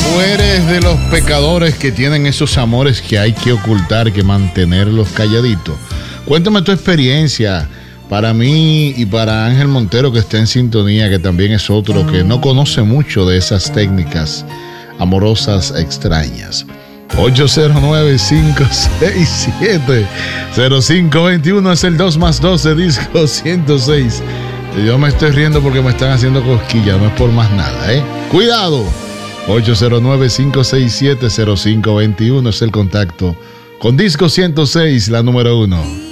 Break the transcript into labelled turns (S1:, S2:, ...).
S1: ¿Tú eres de los pecadores que tienen esos amores que hay que ocultar, que mantenerlos calladitos? Cuéntame tu experiencia. Para mí y para Ángel Montero, que está en sintonía, que también es otro que no conoce mucho de esas técnicas amorosas extrañas. 809-567-0521 es el 2 más 2 de Disco 106. Yo me estoy riendo porque me están haciendo cosquillas, no es por más nada, ¿eh? ¡Cuidado! 809-567-0521 es el contacto con Disco 106, la número 1.